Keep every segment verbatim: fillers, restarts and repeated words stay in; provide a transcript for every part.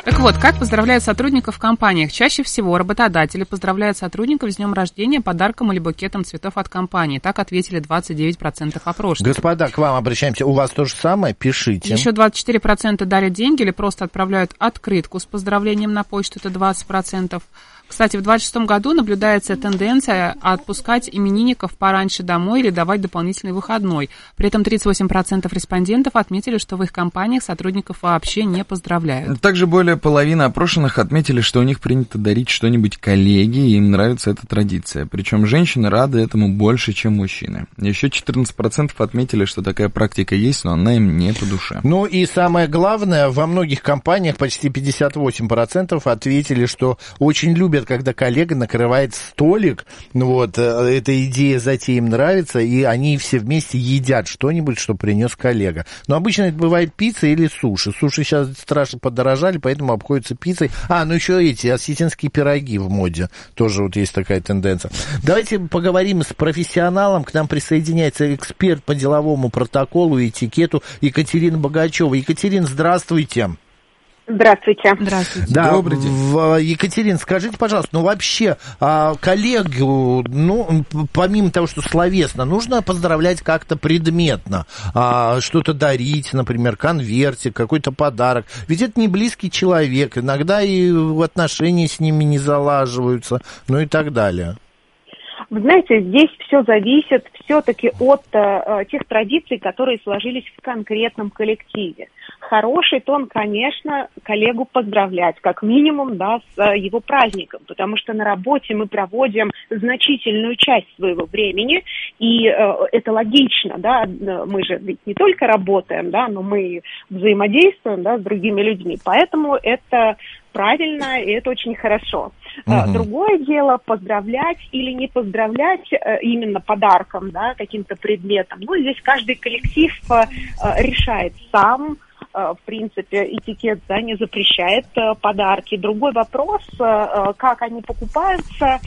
Так вот, как поздравляют сотрудников в компаниях? Чаще всего работодатели поздравляют сотрудников с днем рождения подарком или букетом цветов от компании. Так ответили двадцать девять процентов опрошенных. Господа, к вам обращаемся. У вас то же самое? Пишите. Еще двадцать четыре процента дарят деньги или просто отправляют открытку с поздравлением на почту. Это двадцать процентов. Кстати, в двадцать шестом году наблюдается тенденция отпускать именинников пораньше домой или давать дополнительный выходной. При этом тридцать восемь процентов респондентов отметили, что в их компаниях сотрудников вообще не поздравляют. Также более половины опрошенных отметили, что у них принято дарить что-нибудь коллеге, и им нравится эта традиция. Причем женщины рады этому больше, чем мужчины. Еще четырнадцать процентов отметили, что такая практика есть, но она им не по душе. Ну и самое главное, во многих компаниях почти пятьдесят восемь процентов ответили, что очень любят, когда коллега накрывает столик, вот, эта идея затея им нравится, и они все вместе едят что-нибудь, что принес коллега. Но обычно это бывает пицца или суши. Суши сейчас страшно подорожали, поэтому обходятся пиццей. А, ну еще эти осетинские пироги в моде. Тоже вот есть такая тенденция. Давайте поговорим с профессионалом. К нам присоединяется эксперт по деловому протоколу и этикету Екатерина Богачева. Екатерина, здравствуйте. Здравствуйте. Здравствуйте. Да, Добрый день. В, Екатерина, скажите, пожалуйста, ну вообще а, коллегу, ну, помимо того, что словесно, нужно поздравлять как-то предметно, а, что-то дарить, например, конвертик, какой-то подарок. Ведь это не близкий человек, иногда и отношения с ними не залаживаются, ну и так далее. Вы знаете, здесь все зависит все-таки от э, тех традиций, которые сложились в конкретном коллективе. Хороший тон, конечно, коллегу поздравлять, как минимум, да, с э, его праздником, потому что на работе мы проводим значительную часть своего времени, и э, это логично, да, мы же ведь не только работаем, да, но мы взаимодействуем, да, с другими людьми, поэтому это правильно, и это очень хорошо. Uh-huh. Другое дело поздравлять или не поздравлять именно подарком, да, каким-то предметом. Ну, здесь каждый коллектив решает сам. В принципе, этикет, да, не запрещает подарки. Другой вопрос, как они покупаются,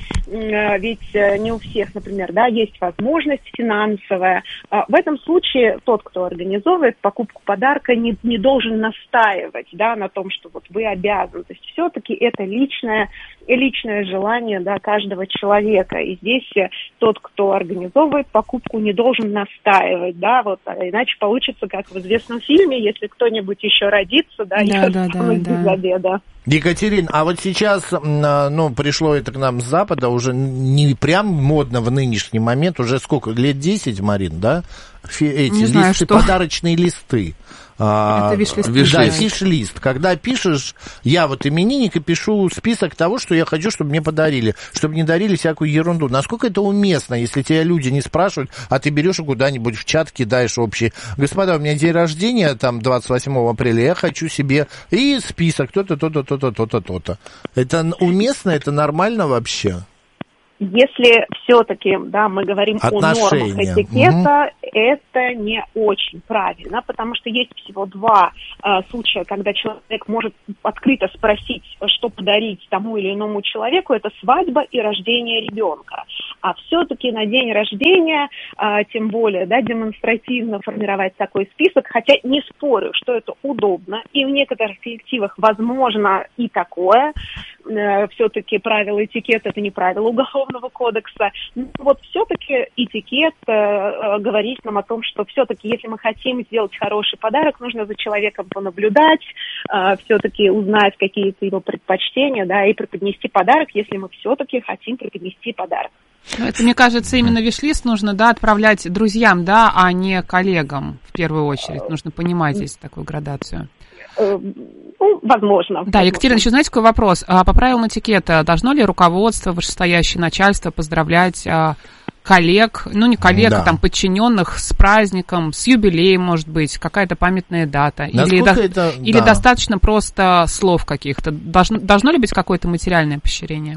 ведь не у всех, например, да, есть возможность финансовая. В этом случае тот, кто организовывает покупку подарка, не, не должен настаивать, да, на том, что вот вы обязаны. То есть все-таки это личное, личное желание, да, каждого человека. И здесь тот, кто организовывает покупку, не должен настаивать, да, вот, иначе получится, как в известном фильме, если кто-нибудь еще родится, да, да, да, да, без да. обеда. Екатерина, а вот сейчас, ну, пришло это к нам с Запада, уже не прям модно в нынешний момент, уже сколько, лет десять, Марин, да? Фи, эти не листы, знаю, что. подарочные листы. Это виш-лист. Да, фиш-лист. Когда пишешь, я вот именинник, и пишу список того, что я хочу, чтобы мне подарили, чтобы не дарили всякую ерунду. Насколько это уместно, если тебя люди не спрашивают, а ты берешь и куда-нибудь в чат кидаешь общий. Господа, у меня день рождения, там, двадцать восьмого апреля, я хочу себе и список, то-то, то-то, то-то, то-то, то-то. Это уместно, это нормально вообще? Если все-таки, да, мы говорим Отношения. о нормах этикета, угу. это не очень правильно, потому что есть всего два э, случая, когда человек может открыто спросить, что подарить тому или иному человеку, это свадьба и рождение ребенка. А все-таки на день рождения, э, тем более, да, демонстративно формировать такой список, хотя не спорю, что это удобно, и в некоторых коллективах возможно и такое, э, все-таки правила этикета это не правила уголовного кодекса. Но вот все-таки этикет э, э, говорит нам о том, что все-таки, если мы хотим сделать хороший подарок, нужно за человеком понаблюдать, э, все-таки узнать какие-то его предпочтения, да, и преподнести подарок, если мы все-таки хотим преподнести подарок. Это, мне кажется, именно виш-лист нужно, да, отправлять друзьям, да, а не коллегам в первую очередь. Нужно понимать здесь такую градацию. Ну, возможно. Да, Екатерина, еще знаете, какой вопрос? По правилам этикета, должно ли руководство, вышестоящее начальство поздравлять коллег, ну не коллег, да. там подчиненных с праздником, с юбилеем, может быть, какая-то памятная дата? Или, до... это, Или да. достаточно просто слов каких-то? Должно, должно ли быть какое-то материальное поощрение?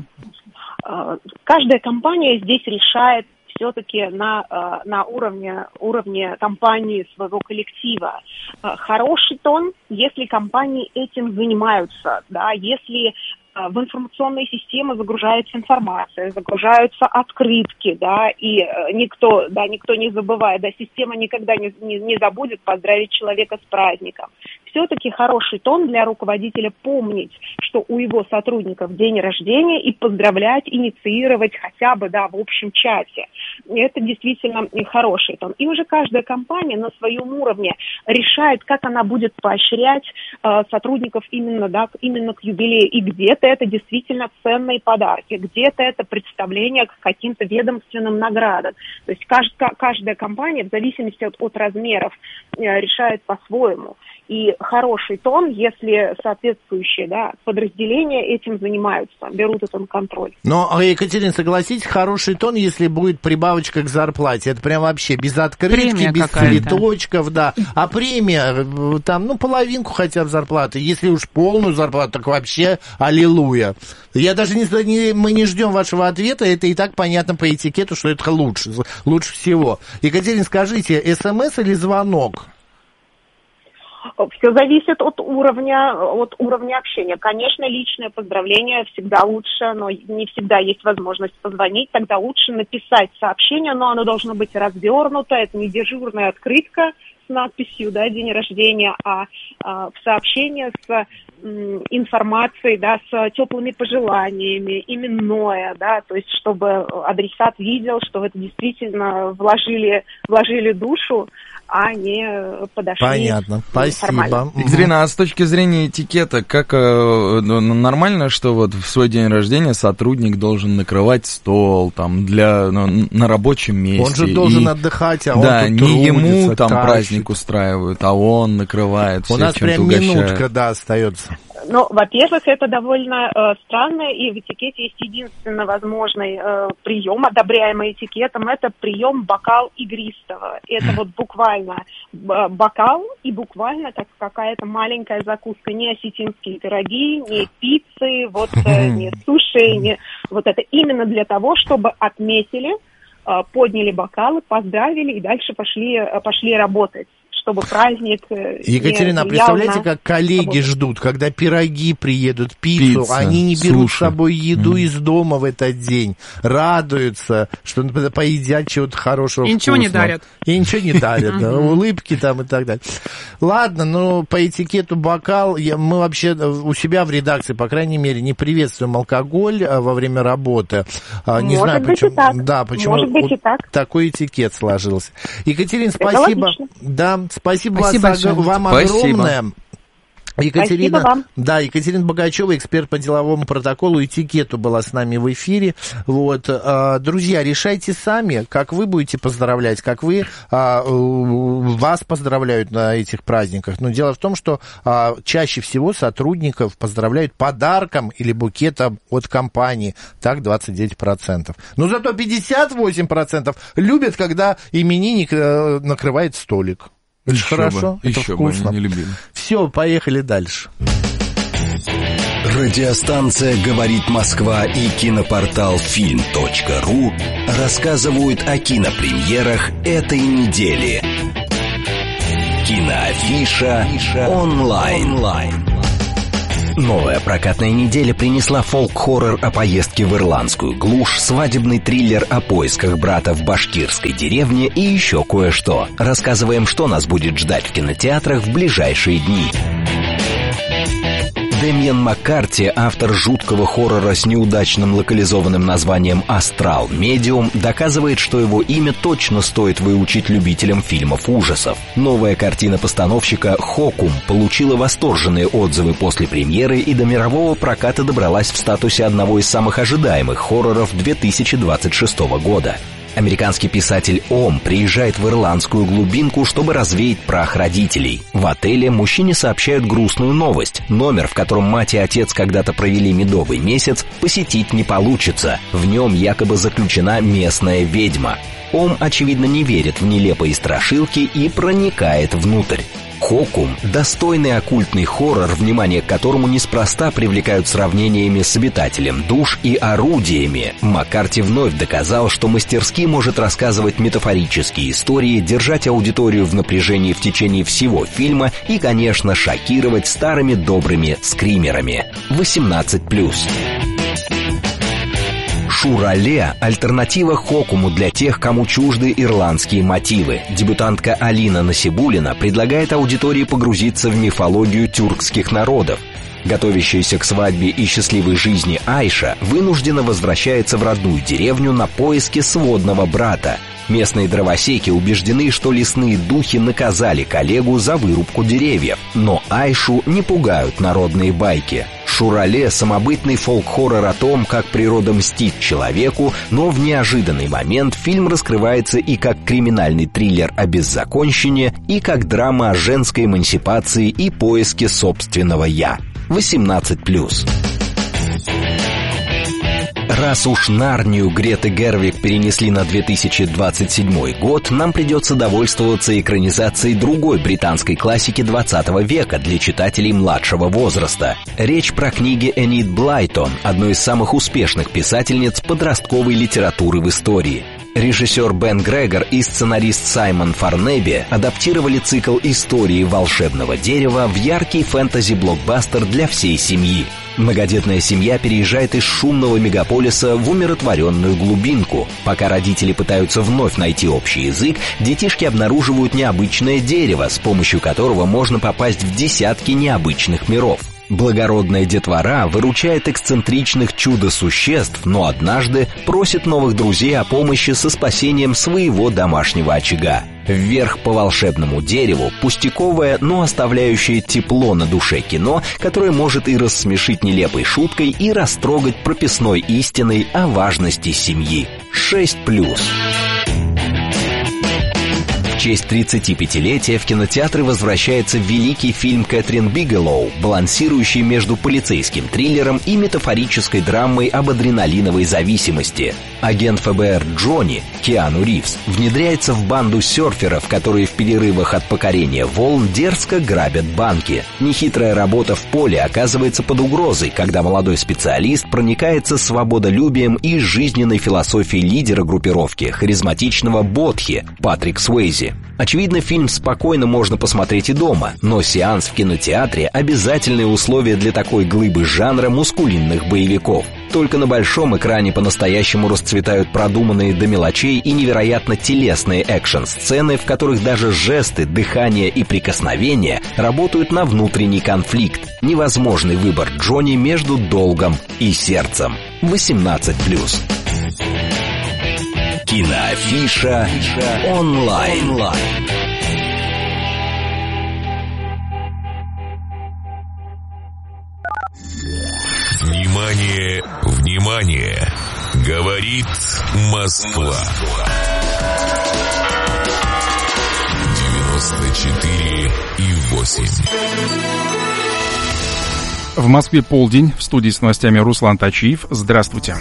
Каждая компания здесь решает все-таки на, на уровне, уровне компании, своего коллектива. Хороший тон, если компании этим занимаются, да, если в информационные системы загружается информация, загружаются открытки, да, и никто, да, никто не забывает, да, система никогда не, не, не забудет поздравить человека с праздником. Все-таки хороший тон для руководителя помнить, что у его сотрудников день рождения, и поздравлять, инициировать хотя бы, да, в общем чате. Это действительно хороший тон. И уже каждая компания на своем уровне решает, как она будет поощрять э, сотрудников именно, да, именно к юбилею. И где-то это действительно ценные подарки, где-то это представление к каким-то ведомственным наградам. То есть каждая, каждая компания в зависимости от, от размеров э, решает по-своему. И хороший тон, если соответствующие, да, подразделения этим занимаются, берут это на контроль. Но, Екатерина, согласитесь, хороший тон, если будет прибавочка к зарплате. Это прям вообще без открытки, премия без цветочков, да. А премия, там, ну, половинку хотя бы зарплаты. Если уж полную зарплату, так вообще аллилуйя. Я даже не, не мы не ждем вашего ответа, это и так понятно по этикету, что это лучше, лучше всего. Екатерина, скажите, смс или звонок? Все зависит от уровня, от уровня общения. Конечно, личное поздравление всегда лучше, но не всегда есть возможность позвонить. Тогда лучше написать сообщение, но оно должно быть развернуто. Это не дежурная открытка с надписью, да, день рождения, а, а в сообщение с м, информацией, да, с теплыми пожеланиями, именное, да, то есть чтобы адресат видел, что в это действительно вложили, вложили душу, а не подошли. Понятно, спасибо. Екатерина, а с точки зрения этикета, как э, нормально, что вот в свой день рождения сотрудник должен накрывать стол там для ну, на рабочем месте? Он же должен и, отдыхать, а да, он тут не трудится, ему там тащит. Праздник устраивают, а он накрывает. У нас прям угощает. Минутка, да, остается. Ну, во-первых, это довольно э, странно, и в этикете есть единственно возможный э, прием, одобряемый этикетом, это прием бокал игристого. Это вот буквально бокал и буквально как какая-то маленькая закуска, не осетинские пироги, не пиццы, вот, э, не суши, не... вот это именно для того, чтобы отметили, э, подняли бокалы, поздравили и дальше пошли, пошли работать, чтобы праздник... Екатерина, не представляете, на... как коллеги ждут, когда пироги приедут, пиццу, Пицца, они не берут суши. С собой еду mm. из дома в этот день, радуются, что поедят чего-то хорошего, и ничего не дарят. И ничего не дарят, да, улыбки там и так далее. Ладно, ну, по этикету бокал, я, мы вообще у себя в редакции, по крайней мере, не приветствуем алкоголь во время работы. Не Может знаю, быть почему, и так. да, почему Может быть и так. Такой этикет сложился. Екатерина, спасибо. Да, спасибо, спасибо вас, вам спасибо. огромное. Екатерина, Спасибо вам. Да, Екатерина Богачева, эксперт по деловому протоколу и этикету, была с нами в эфире. Вот, друзья, решайте сами, как вы будете поздравлять, как вы вас поздравляют на этих праздниках. Но дело в том, что чаще всего сотрудников поздравляют подарком или букетом от компании. Так, двадцать девять процентов. Но зато пятьдесят восемь процентов любят, когда именинник накрывает столик. Это еще хорошо, бы, это еще вкусно. Бы они не любили. Все, поехали дальше. Радиостанция «Говорит Москва» и кинопортал фильм точка ру рассказывают о кинопремьерах этой недели. Киноафиша онлайн. Новая прокатная неделя принесла фолк-хоррор о поездке в ирландскую глушь, свадебный триллер о поисках брата в башкирской деревне и еще кое-что. Рассказываем, что нас будет ждать в кинотеатрах в ближайшие дни. Дэмиан Маккарти, автор жуткого хоррора с неудачным локализованным названием «Астрал Медиум», доказывает, что его имя точно стоит выучить любителям фильмов ужасов. Новая картина постановщика «Хокум» получила восторженные отзывы после премьеры и до мирового проката добралась в статусе одного из самых ожидаемых хорроров две тысячи двадцать шестого года. Американский писатель Ом приезжает в ирландскую глубинку, чтобы развеять прах родителей. В отеле мужчине сообщают грустную новость. Номер, в котором мать и отец когда-то провели медовый месяц, посетить не получится. В нем якобы заключена местная ведьма. Ом, очевидно, не верит в нелепые страшилки и проникает внутрь. «Хокум» — достойный оккультный хоррор, внимание к которому неспроста привлекают сравнениями с «Обитателем душ» и «Орудиями». Маккарти вновь доказал, что мастерски может рассказывать метафорические истории, держать аудиторию в напряжении в течение всего фильма и, конечно, шокировать старыми добрыми скримерами. восемнадцать плюс. «Шурале» — альтернатива «Хокуму» для тех, кому чужды ирландские мотивы. Дебютантка Алина Насибуллина предлагает аудитории погрузиться в мифологию тюркских народов. Готовящаяся к свадьбе и счастливой жизни Айша вынуждена возвращается в родную деревню на поиски сводного брата. Местные дровосеки убеждены, что лесные духи наказали коллегу за вырубку деревьев, но Айшу не пугают народные байки. «Шурале» — самобытный фолк-хоррор о том, как природа мстит человеку, но в неожиданный момент фильм раскрывается и как криминальный триллер о беззаконщине, и как драма о женской эмансипации и поиске собственного «я». восемнадцать плюс. Раз уж Нарнию Греты Гервиг перенесли на две тысячи двадцать седьмой год, нам придется довольствоваться экранизацией другой британской классики двадцатого века для читателей младшего возраста. Речь про книги Энид Блайтон, одной из самых успешных писательниц подростковой литературы в истории. Режиссер Бен Грегор и сценарист Саймон Фарнеби адаптировали цикл истории волшебного дерева в яркий фэнтези-блокбастер для всей семьи. Многодетная семья переезжает из шумного мегаполиса в умиротворенную глубинку. Пока родители пытаются вновь найти общий язык, детишки обнаруживают необычное дерево, с помощью которого можно попасть в десятки необычных миров. Благородная детвора выручает эксцентричных чудо-существ, но однажды просит новых друзей о помощи со спасением своего домашнего очага. Вверх по волшебному дереву — пустяковое, но оставляющее тепло на душе кино, которое может и рассмешить нелепой шуткой, и растрогать прописной истиной о важности семьи. шесть плюс. В честь тридцатипятилетия в кинотеатры возвращается великий фильм Кэтрин Бигелоу, балансирующий между полицейским триллером и метафорической драмой об адреналиновой зависимости. Агент эф бэ эр Джонни, Киану Ривз, внедряется в банду серферов, которые в перерывах от покорения волн дерзко грабят банки. Нехитрая работа в поле оказывается под угрозой, когда молодой специалист проникается свободолюбием и жизненной философией лидера группировки, харизматичного Бодхи, Патрик Суэйзи. Очевидно, фильм спокойно можно посмотреть и дома, но сеанс в кинотеатре — обязательное условие для такой глыбы жанра мускулинных боевиков. Только на большом экране по-настоящему расцветают продуманные до мелочей и невероятно телесные экшн-сцены, в которых даже жесты, дыхание и прикосновения работают на внутренний конфликт. Невозможный выбор Джонни между долгом и сердцем. восемнадцать плюс. Киноафиша онлайн. Внимание, внимание! Говорит Москва. девяносто четыре и восемь. В Москве полдень. В студии с новостями Руслан Тачиев. Здравствуйте.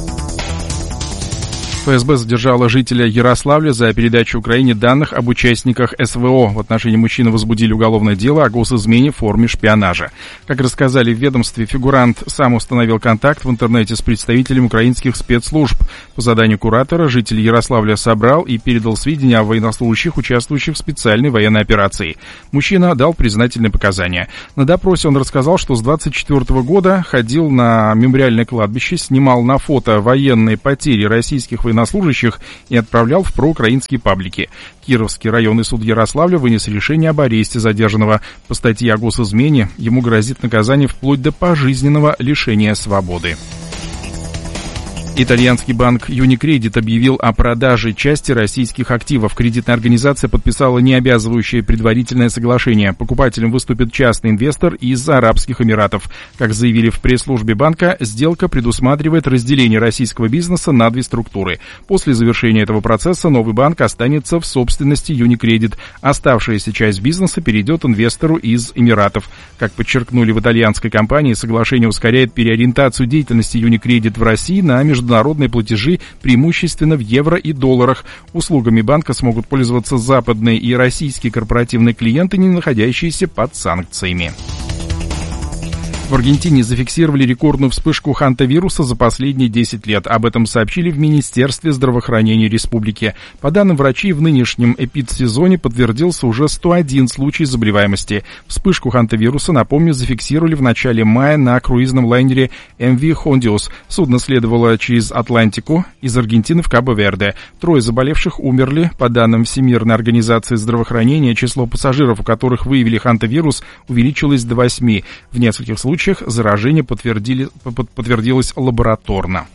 эф эс бэ задержала жителя Ярославля за передачу Украине данных об участниках эс вэ о. В отношении мужчины возбудили уголовное дело о госизмене в форме шпионажа. Как рассказали в ведомстве, фигурант сам установил контакт в интернете с представителем украинских спецслужб. По заданию куратора житель Ярославля собрал и передал сведения о военнослужащих, участвующих в специальной военной операции. Мужчина дал признательные показания. На допросе он рассказал, что с двадцать четвёртого года ходил на мемориальное кладбище, снимал на фото военные потери российских военнослужащих военнослужащих и отправлял в проукраинские паблики. Кировский районный суд Ярославля вынес решение об аресте задержанного. По статье о госизмене ему грозит наказание вплоть до пожизненного лишения свободы. Итальянский банк Unicredit объявил о продаже части российских активов. Кредитная организация подписала необязывающее предварительное соглашение. Покупателем выступит частный инвестор из Арабских Эмиратов. Как заявили в пресс-службе банка, сделка предусматривает разделение российского бизнеса на две структуры. После завершения этого процесса новый банк останется в собственности Unicredit. Оставшаяся часть бизнеса перейдет инвестору из Эмиратов. Как подчеркнули в итальянской компании, соглашение ускоряет переориентацию деятельности Unicredit в России на международный международные платежи преимущественно в евро и долларах. Услугами банка смогут пользоваться западные и российские корпоративные клиенты, не находящиеся под санкциями. В Аргентине зафиксировали рекордную вспышку хантавируса за последние десять лет. Об этом сообщили в Министерстве здравоохранения республики. По данным врачей, в нынешнем эпидсезоне подтвердился уже сто один случай заболеваемости. Вспышку хантавируса, напомню, зафиксировали в начале мая на круизном лайнере эм ви Хондиус. Судно следовало через Атлантику из Аргентины в Кабо-Верде. Трое заболевших умерли. По данным Всемирной организации здравоохранения, число пассажиров, у которых выявили хантавирус, увеличилось до восьми. В нескольких случаях В случаях заражение подтвердили, подтвердилось лабораторно.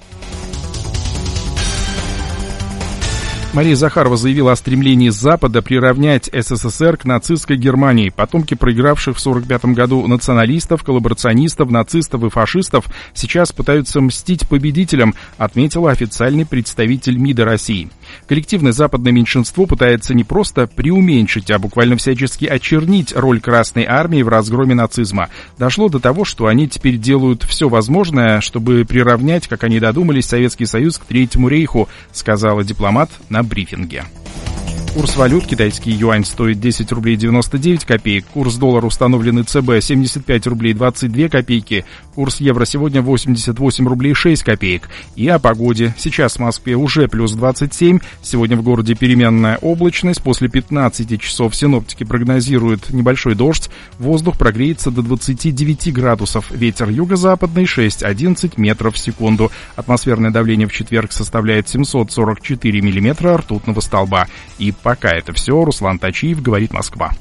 Мария Захарова заявила о стремлении Запада приравнять эс эс эс эр к нацистской Германии. Потомки проигравших в сорок пятом году националистов, коллаборационистов, нацистов и фашистов сейчас пытаются мстить победителям, отметила официальный представитель МИДа России. Коллективное западное меньшинство пытается не просто преуменьшить, а буквально всячески очернить роль Красной Армии в разгроме нацизма. Дошло до того, что они теперь делают все возможное, чтобы приравнять, как они додумались, Советский Союз к Третьему рейху, сказала дипломат на брифинге. Курс валют: китайский юань стоит десять рублей девяносто девять копеек, курс доллара, установленный ЦБ, семьдесят пять рублей двадцать две копейки, курс евро сегодня восемьдесят восемь рублей шесть копеек. И о погоде. Сейчас в Москве уже плюс двадцать семь, сегодня в городе переменная облачность, после пятнадцати часов синоптики прогнозируют небольшой дождь, воздух прогреется до двадцати девяти градусов, ветер юго-западный шесть-одиннадцать метров в секунду, атмосферное давление в четверг составляет семьсот сорок четыре миллиметра ртутного столба. И пока это все. Руслан Тачиев, говорит Москва.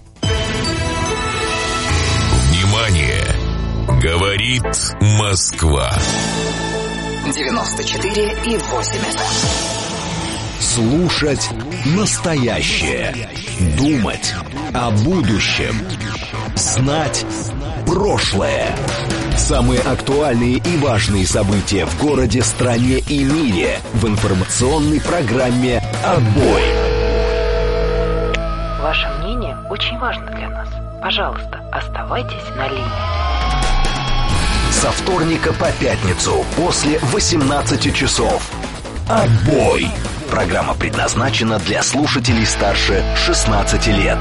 Внимание! Говорит Москва. девяносто четыре и восемь эф эм. Слушать настоящее. Думать о будущем. Знать прошлое. Самые актуальные и важные события в городе, стране и мире в информационной программе «Отбой». Ваше мнение очень важно для нас. Пожалуйста, оставайтесь на линии. Со вторника по пятницу после восемнадцати часов. «Отбой». Программа предназначена для слушателей старше шестнадцати лет.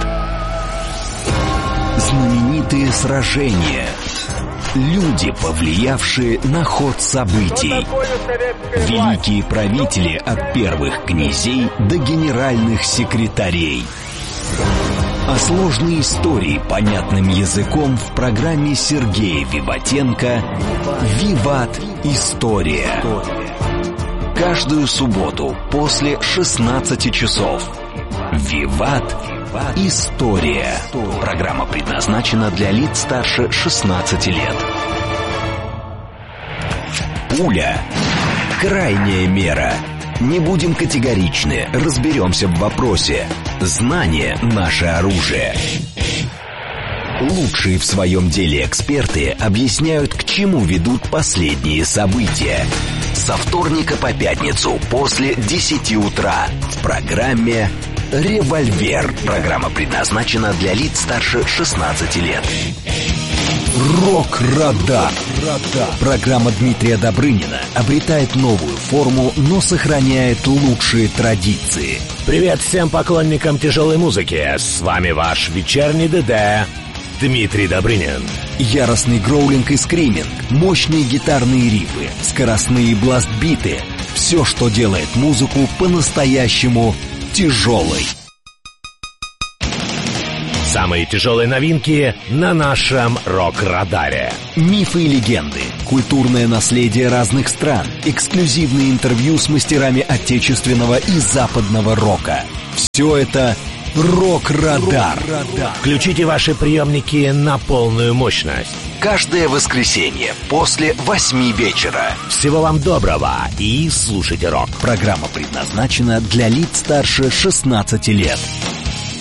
Знаменитые сражения. Люди, повлиявшие на ход событий. Великие правители от первых князей до генеральных секретарей. А сложные истории понятным языком в программе Сергея Виватенко «Виват. История». Каждую субботу после шестнадцати часов. «Виват. История». Программа предназначена для лиц старше шестнадцати лет. Пуля. Крайняя мера. Не будем категоричны, разберемся в вопросе. Знание – наше оружие. Лучшие в своем деле эксперты объясняют, к чему ведут последние события. Со вторника по пятницу после десяти утра в программе «Револьвер». Программа предназначена для лиц старше шестнадцати лет. Рок-радар. Программа Дмитрия Добрынина обретает новую форму, но сохраняет лучшие традиции. Привет всем поклонникам тяжелой музыки. С вами ваш вечерний ДД Дмитрий Добрынин. Яростный гроулинг и скриминг, мощные гитарные рифы, скоростные бласт-биты. Все, что делает музыку по-настоящему тяжелой. Самые тяжелые новинки на нашем рок-радаре. Мифы и легенды, культурное наследие разных стран, эксклюзивные интервью с мастерами отечественного и западного рока. Все это «Рок-радар». Включите ваши приемники на полную мощность. Каждое воскресенье после восьми вечера. Всего вам доброго и слушайте рок. Программа предназначена для лиц старше шестнадцати лет.